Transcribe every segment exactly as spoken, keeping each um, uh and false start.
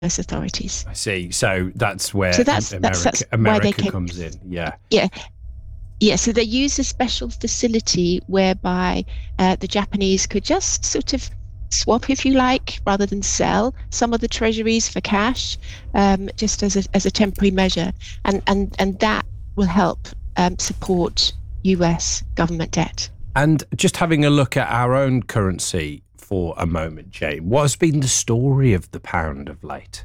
authorities. I see. So that's where so that's, America, that's, that's America why they came, comes in. Yeah. Yeah. Yeah, so they use a special facility whereby uh, the Japanese could just sort of swap, if you like, rather than sell some of the treasuries for cash, um, just as a, as a temporary measure. And, and, and that will help um, support U S government debt. And just having a look at our own currency for a moment, Jane, what has been the story of the pound of late?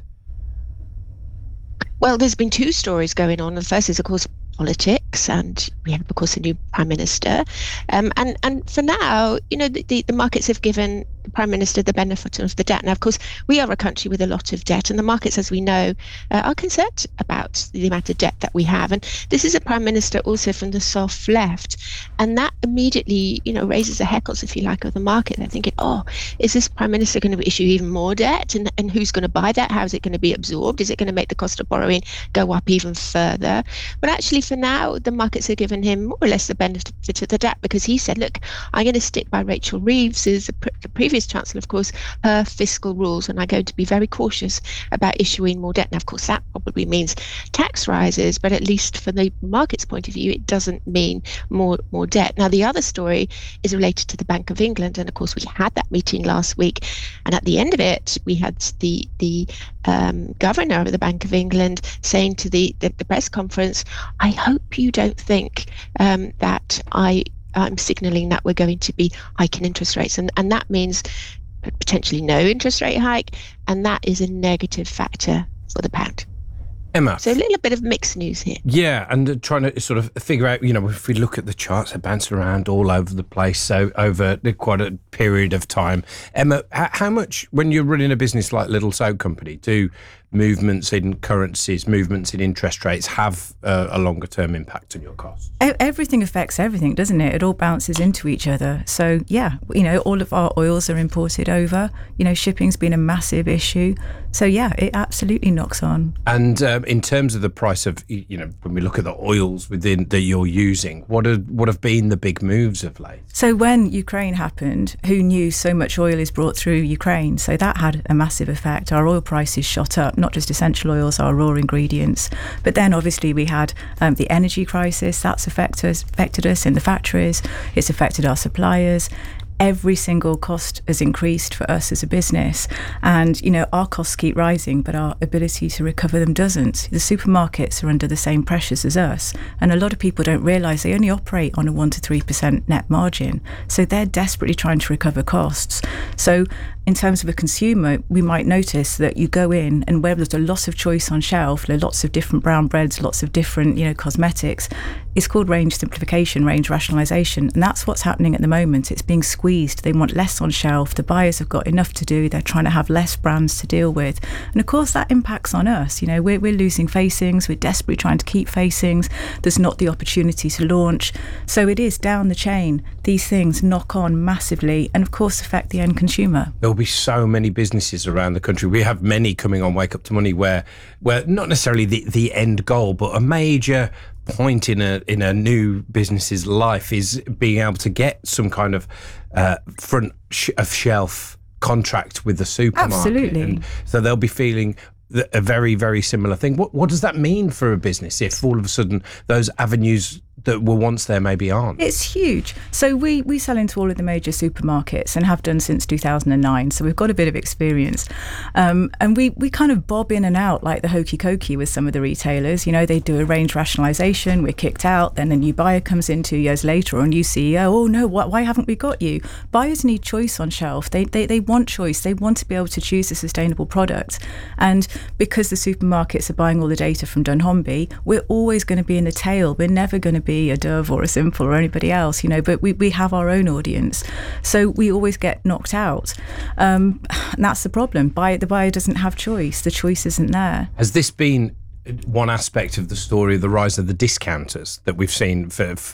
Well, there's been two stories going on. The first is, of course, politics, and we have, of course, a new prime minister. Um, and and for now, you know, the, the, the markets have given the prime minister the benefit of the doubt. Now, of course, we are a country with a lot of debt, and the markets, as we know, uh, are concerned about the amount of debt that we have. And this is a prime minister also from the soft left, and that immediately, you know, raises the heckles, if you like, of the market. They're thinking, oh, is this prime minister going to issue even more debt? And, and who's going to buy that? How is it going to be absorbed? Is it going to make the cost of borrowing go up even further? But actually, for now, the markets have given him more or less the benefit of the doubt, because he said, look, I'm going to stick by Rachel Reeves, who's the, pr- the previous chancellor, of course, her fiscal rules, and I'm going to be very cautious about issuing more debt. Now, of course, that probably means tax rises, but at least from the market's point of view, it doesn't mean more, more debt. Now, the other story is related to the Bank of England, and of course, we had that meeting last week, and at the end of it, we had the, the um, governor of the Bank of England saying to the, the, the press conference, I hope you don't think um, that I, I'm signalling that we're going to be hiking interest rates. And, and that means potentially no interest rate hike. And that is a negative factor for the pound. Emma. So a little bit of mixed news here. Yeah, and trying to sort of figure out, you know, if we look at the charts, they bounce around all over the place, so over quite a period of time. Emma, how much, when you're running a business like Lidl Soap Company, do movements in currencies, movements in interest rates have uh, a longer term impact on your costs? Everything affects everything, doesn't it? It all bounces into each other. So yeah, you know, all of our oils are imported over. You know, shipping's been a massive issue. So yeah, it absolutely knocks on. And um, in terms of the price of, you know, when we look at the oils within that you're using, what are what have been the big moves of late? So when Ukraine happened, who knew so much oil is brought through Ukraine? So that had a massive effect. Our oil prices shot up, not just essential oils, our raw ingredients. But then obviously we had um, the energy crisis. That's affected us, affected us in the factories. It's affected our suppliers. Every single cost has increased for us as a business, and you know, our costs keep rising, but our ability to recover them doesn't. The supermarkets are under the same pressures as us, and a lot of people don't realise they only operate on a one to three percent net margin, so they're desperately trying to recover costs. So in terms of a consumer, we might notice that you go in, and where there's a lot of choice on shelf, there are lots of different brown breads, lots of different, you know, cosmetics. It's called range simplification, range rationalisation, and that's what's happening at the moment. It's being squeezed. They want less on shelf. The buyers have got enough to do. They're trying to have less brands to deal with, and of course that impacts on us. You know, we're we're losing facings. We're desperately trying to keep facings. There's not the opportunity to launch, so it is down the chain. These things knock on massively, and of course affect the end consumer. There'll be so many businesses around the country. We have many coming on Wake Up to Money where, where not necessarily the, the end goal, but a major point in a in a new business's life is being able to get some kind of uh, front sh- of shelf contract with the supermarket. Absolutely. And so they'll be feeling a very, very similar thing. What what does that mean for a business if all of a sudden those avenues that were once there maybe aren't? It's huge. So we, we sell into all of the major supermarkets and have done since two thousand nine. So we've got a bit of experience. Um, and we, we kind of bob in and out like the hokey cokey with some of the retailers. You know, they do a range rationalisation, we're kicked out, then a new buyer comes in two years later or a new C E O. Oh no, why, why haven't we got you? Buyers need choice on shelf. They, they, they want choice. They want to be able to choose a sustainable product. And because the supermarkets are buying all the data from Dunnhumby, we're always going to be in the tail. We're never going to be a Dove or a Simple or anybody else, you know, but we, we have our own audience. So we always get knocked out. Um, and that's the problem. Buy, the buyer doesn't have choice. The choice isn't there. Has this been one aspect of the story, the rise of the discounters that we've seen for, for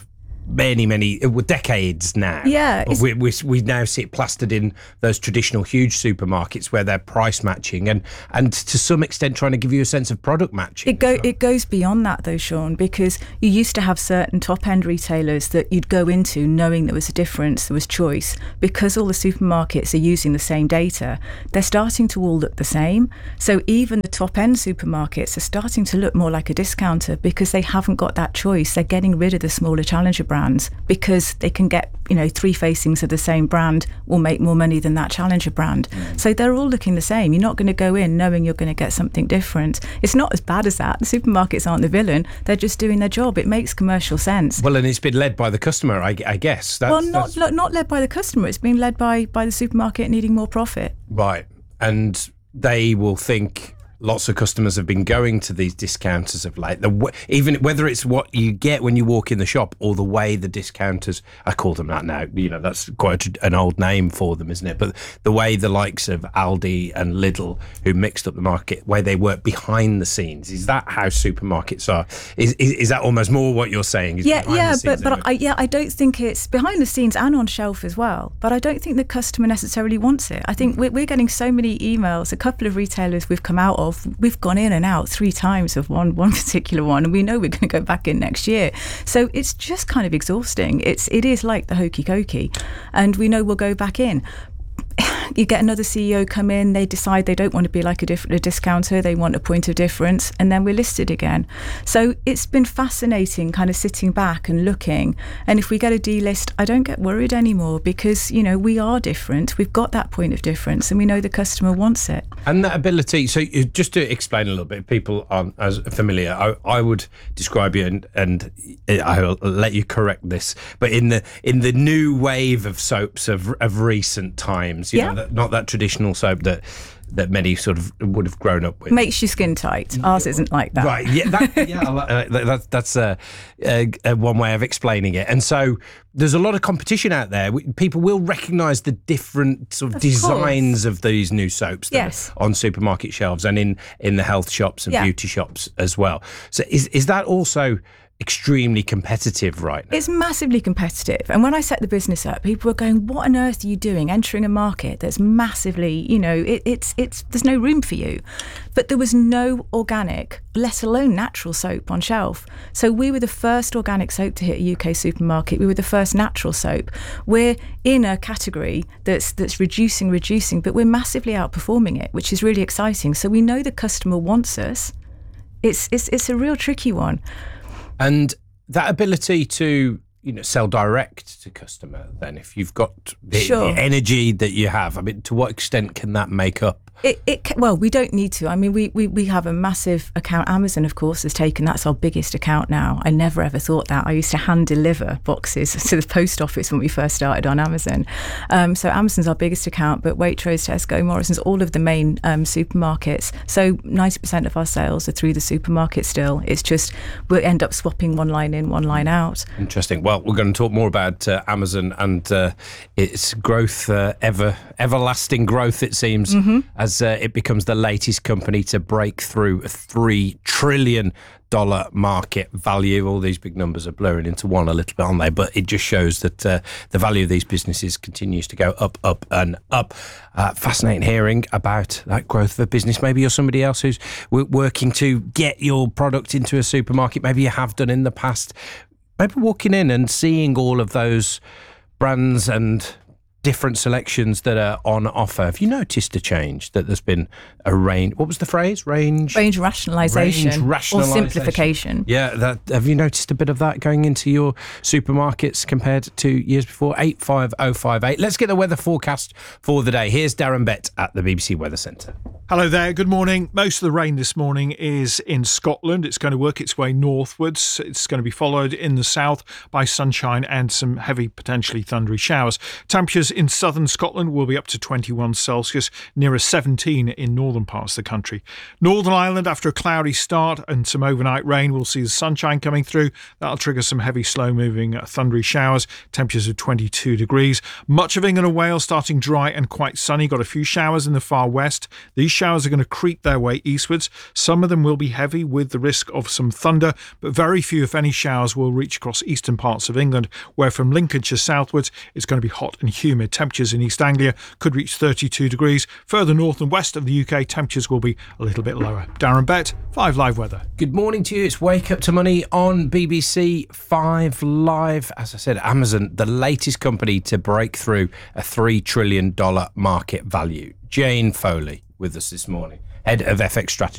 many, many decades now. Yeah. But we, we, we now see it plastered in those traditional huge supermarkets where they're price matching and, and to some extent trying to give you a sense of product matching. It, go, well. it goes beyond that though, Sean, because you used to have certain top-end retailers that you'd go into knowing there was a difference, there was choice. Because all the supermarkets are using the same data, they're starting to all look the same. So even the top-end supermarkets are starting to look more like a discounter because they haven't got that choice. They're getting rid of the smaller challenger brands because they can get, you know, three facings of the same brand will make more money than that challenger brand. Mm. So they're all looking the same. You're not going to go in knowing you're going to get something different. It's not as bad as that. The supermarkets aren't the villain. They're just doing their job. It makes commercial sense. Well, and it's been led by the customer, I, I guess. That's, well, not that's... not led by the customer. It's been led by, by the supermarket needing more profit. Right. And they will think... Lots of customers have been going to these discounters of late. The, even whether it's what you get when you walk in the shop or the way the discounters, I call them that now, you know, that's quite a, an old name for them, isn't it? But the way the likes of Aldi and Lidl, who mixed up the market, where they work behind the scenes, is that how supermarkets are? Is is, is that almost more what you're saying? Is yeah, yeah, but but I, it? yeah, I don't think it's behind the scenes and on shelf as well. But I don't think the customer necessarily wants it. I think we're, we're getting so many emails. A couple of retailers we've come out of. We've gone in and out three times of one one particular one, and we know we're going to go back in next year. So it's just kind of exhausting. It's it is like the hokey cokey, and we know we'll go back in. You get another C E O come in, they decide they don't want to be like a, diff- a discounter, they want a point of difference, and then we're listed again. So it's been fascinating kind of sitting back and looking, and if we get a delist, I don't get worried anymore because, you know, we are different, we've got that point of difference, and we know the customer wants it. And that ability, so just to explain a little bit, people aren't as familiar, I, I would describe you, and, and I'll let you correct this, but in the in the new wave of soaps of, of recent times, you yeah. know, that, not that traditional soap that that many sort of would have grown up with. Makes your skin tight. Ours isn't like that. Right, yeah, that, yeah uh, that, that's uh, uh, uh, one way of explaining it. And so there's a lot of competition out there. People will recognise the different sort of, of designs course. of these new soaps that yes. are on supermarket shelves and in, in the health shops and yeah. beauty shops as well. So is is that also extremely competitive right now? It's massively competitive. And when I set the business up, people were going, what on earth are you doing entering a market that's massively, you know, it, it's it's there's no room for you. But there was no organic, let alone natural soap on shelf. So we were the first organic soap to hit a U K supermarket. We were the first natural soap. We're in a category that's that's reducing, reducing, but we're massively outperforming it, which is really exciting. So we know the customer wants us. It's it's it's a real tricky one. And that ability to, you know, sell direct to customer, then if you've got the, sure. the energy that you have, I mean, to what extent can that make up? It, it well, we don't need to. I mean, we, we, we have a massive account. Amazon, of course, has taken, that's our biggest account now. I never ever thought that. I used to hand deliver boxes to the post office when we first started on Amazon. Um, so Amazon's our biggest account, but Waitrose, Tesco, Morrison's, all of the main um, supermarkets. So ninety percent of our sales are through the supermarket still. It's just we'll end up swapping one line in, one line out. Interesting. Well, we're going to talk more about uh, Amazon and uh, its growth, uh, ever everlasting growth, it seems, mm-hmm. as uh, it becomes the latest company to break through a three trillion dollars market value. All these big numbers are blurring into one a little bit, aren't they? But it just shows that uh, the value of these businesses continues to go up, up and up. Uh, fascinating hearing about that growth of a business. Maybe you're somebody else who's working to get your product into a supermarket. Maybe you have done in the past. Maybe walking in and seeing all of those brands and different selections that are on offer. Have you noticed a change, that there's been a range? What was the phrase? Range? Range rationalisation. Range rationalisation. Or simplification. Yeah, that, have you noticed a bit of that going into your supermarkets compared to years before? eight five oh five eight. Let's get the weather forecast for the day. Here's Darren Bett at the B B C Weather Centre. Hello there, good morning. Most of the rain this morning is in Scotland. It's going to work its way northwards. It's going to be followed in the south by sunshine and some heavy, potentially thundery showers. Temperatures in southern Scotland will be up to twenty-one Celsius, nearer seventeen in northern parts of the country. Northern Ireland, after a cloudy start and some overnight rain, we'll see the sunshine coming through. That'll trigger some heavy, slow-moving, uh, thundery showers, temperatures of twenty-two degrees. Much of England and Wales starting dry and quite sunny. Got a few showers in the far west. These showers are going to creep their way eastwards. Some of them will be heavy with the risk of some thunder, but very few, if any, showers will reach across eastern parts of England, where from Lincolnshire southwards it's going to be hot and humid. Temperatures in East Anglia could reach thirty-two degrees. Further north and west of the U K, temperatures will be a little bit lower. Darren Bett, five Live Weather. Good morning to you. It's Wake Up to Money on B B C five Live. As I said, Amazon, the latest company to break through a three trillion dollars market value. Jane Foley with us this morning, Head of F X Strategy.